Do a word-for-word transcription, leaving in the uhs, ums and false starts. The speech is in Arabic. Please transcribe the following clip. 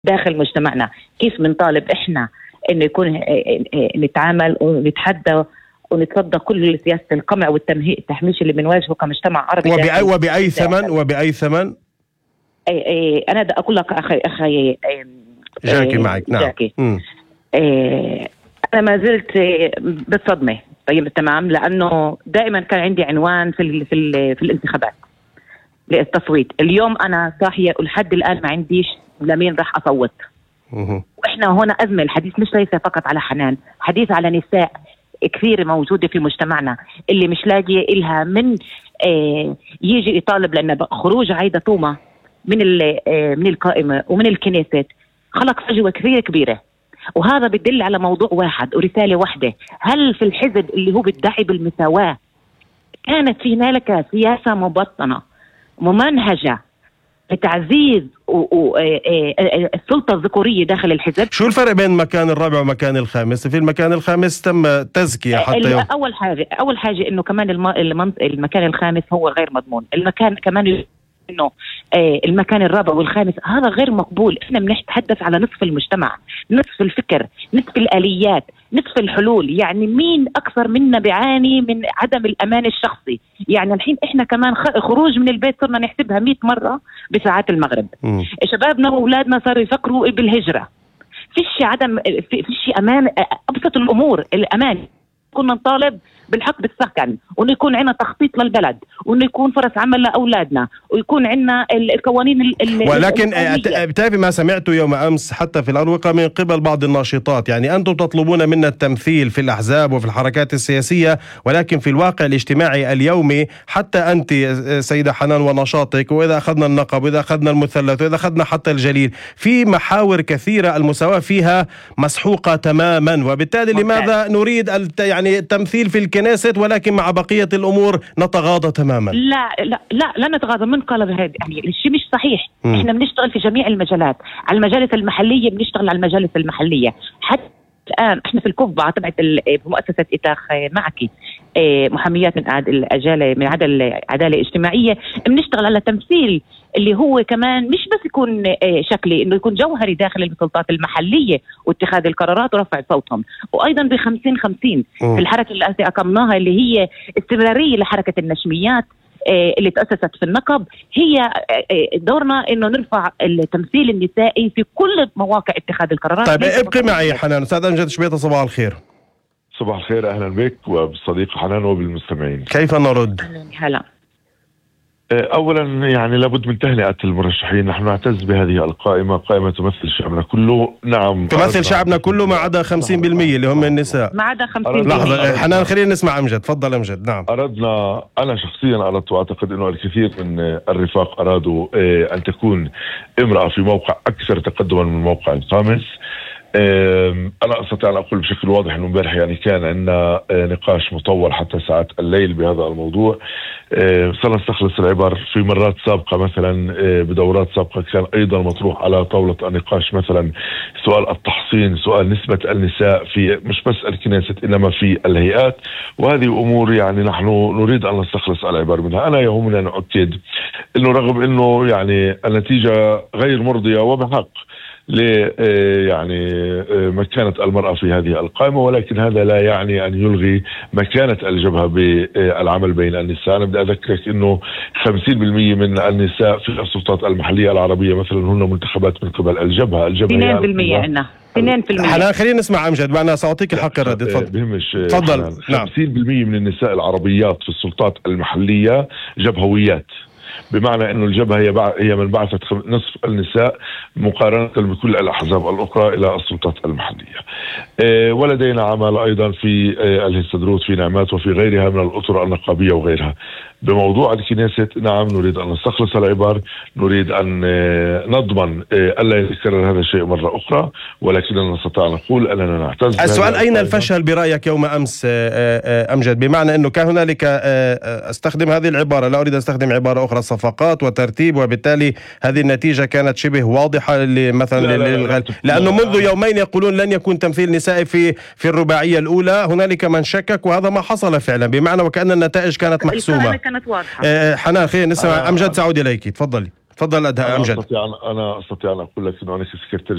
داخل مجتمعنا. كيف بنطالب إحنا إنه يكون نتعامل ونتحدى ونتصدى كل سياسة القمع والتحميش اللي بنواجهه كمجتمع عربي. وبأي, وبأي ثمن وبأي ثمن؟ أي أي أنا بدي أقول لك أخي أخي جاكي معك. نعم. جاكي. أنا ما زلت بتصدمة. طيب تمام، لأنه دائما كان عندي عنوان في ال في ال في الانتخابات للتصويت. اليوم أنا صاحية ولحد الآن ما عنديش لمين راح أصوت. وإحنا هنا أزمة. الحديث مش ليس فقط على حنان، حديث على نساء كثير موجودة في مجتمعنا اللي مش لاقية إلها من آه يجي يطالب، لأن خروج عايدة طومة من آه من القائمة ومن الكنيست خلق فجوة كثير كبيرة. وهذا بدل على موضوع واحد ورسالة واحدة: هل في الحزب اللي هو بيدعي بالمساواة كانت في هنالك سياسة مبطنة ممنهجة لتعزيز السلطة الذكورية داخل الحزب؟ شو الفرق بين المكان الرابع والمكان الخامس؟ في المكان الخامس تم تزكية حتى يوم. أول حاجة أول حاجة إنه كمان المكان الخامس هو غير مضمون. المكان كمان إنه المكان الرابع والخامس هذا غير مقبول. إحنا بنتحدث على نصف المجتمع، نصف الفكر، نصف الآليات، نصف الحلول. يعني مين أكثر منا بيعاني من عدم الأمان الشخصي؟ يعني الحين إحنا كمان خروج من البيت صرنا نحسبها مئة مرة بساعات المغرب. م. شبابنا وأولادنا صاروا يفكروا بالهجرة. فيش عدم فيش أمان. أبسط الأمور الأمان. كنا نطالب بالحق بالسكن، وانه يكون عندنا تخطيط للبلد، وانه يكون فرص عمل لاولادنا، ويكون عندنا القوانين ال ولكن بتعرفي ما سمعته يوم امس حتى في الاروقه من قبل بعض الناشطات، يعني انتم تطلبون منا التمثيل في الاحزاب وفي الحركات السياسيه، ولكن في الواقع الاجتماعي اليومي حتى انت سيده حنان ونشاطك، واذا اخذنا النقب واذا اخذنا المثلث واذا اخذنا حتى الجليل، في محاور كثيره المساواه فيها مسحوقه تماما، وبالتالي ممتاز. لماذا نريد يعني التمثيل في الكنيست ولكن مع بقية الأمور نتغاضى تماما؟ لا لا لا لا نتغاضى. من قال بهذا؟ يعني الشيء مش صحيح. م. احنا بنشتغل في جميع المجالات. على المجالس المحلية بنشتغل على المجالس المحلية. حتى الآن احنا في القبعة تبعت مؤسسة إتاخ معك محاميات من العدالة من العدالة الاجتماعية، بنشتغل على تمثيل اللي هو كمان مش بس يكون شكلي، انه يكون جوهري داخل السلطات المحلية واتخاذ القرارات ورفع صوتهم. وايضا بخمسين خمسين في الحركة اللي اقمناها اللي هي استمرارية لحركة النشميات اللي تأسست في النقب. هي دورنا انه نرفع التمثيل النسائي في كل مواقع اتخاذ القرارات. طيب ابقي معي حنان. استاذ امجد شبيطة، صباح الخير. صباح الخير، اهلا بك وبالصديق حنان وبالمستمعين. كيف نرد؟ هلا. اولا يعني لابد من تهنئة المرشحين. نحن نعتز بهذه القائمة، قائمة تمثل شعبنا كله. نعم تمثل شعبنا كله ما عدا خمسين بالمئة اللي هم النساء. ما عدا خمسين بالمئة. لحظة حنان، خلينا نسمع امجد. تفضل امجد. نعم. اردنا، انا شخصيا اردت واعتقد انه الكثير من الرفاق ارادوا ان تكون امرأة في موقع اكثر تقدما من الموقع الخامس. أنا أستطيع أن أقول بشكل واضح أنه امبارح يعني كان عندنا نقاش مطول حتى ساعات الليل بهذا الموضوع. صرنا نستخلص العبر. في مرات سابقة مثلا بدورات سابقة كان أيضا مطروح على طاولة النقاش مثلا سؤال التحصين، سؤال نسبة النساء في مش بس الكنيست إنما في الهيئات، وهذه أمور يعني نحن نريد أن نستخلص العبر منها. أنا يهمني أن أؤكد أنه رغم أنه يعني النتيجة غير مرضية وبحق ل يعني مكانة المرأة في هذه القائمة، ولكن هذا لا يعني أن يلغي مكانة الجبهة بالعمل بين النساء. أنا بدي أذكرك أنه خمسين بالمئة من النساء في السلطات المحلية العربية مثلا هن منتخبات من قبل الجبهة. الجبهة اثنين بالمئة عندنا اثنين بالمئة. حنان خلينا نسمع أمجد، أنا سأعطيك الحق الرد. تفضل. تفضل. نعم. خمسين بالمئة من النساء العربيات في السلطات المحلية جبهويات، بمعنى أنه الجبهة هي هي من بعثت نصف النساء مقارنة بكل الأحزاب الأخرى إلى السلطات المحلية. أه ولدينا عمل أيضا في أه الهستدروت في نعمات وفي غيرها من الأطر النقابية وغيرها. بموضوع الكنيست نعم نريد أن نستخلص العبر، نريد أن أه نضمن أه ألا يتكرر هذا الشيء مرة أخرى، ولكننا نستطيع أن نقول أننا نعتز. السؤال أين الفشل برأيك يوم أمس أمجد؟ بمعنى أنه كان هنالك أستخدم هذه العبارة، لا أريد أن أستخدم عبارة أخرى، صفقات وترتيب، وبالتالي هذه النتيجة كانت شبه واضحة مثلا للغالب، لأنه منذ يومين يقولون لن يكون تمثيل نسائي في في الرباعية الأولى. هنالك من شكك وهذا ما حصل فعلا، بمعنى وكأن النتائج كانت محسومة. كانت واضحة. أه حنان خلينا نسمع. أمجد سأعود إليك. تفضلي. تفضل أدهم أمجد. أنا أستطيع أن أنا أستطيع أن أقول لك أنه أنا كسكرتير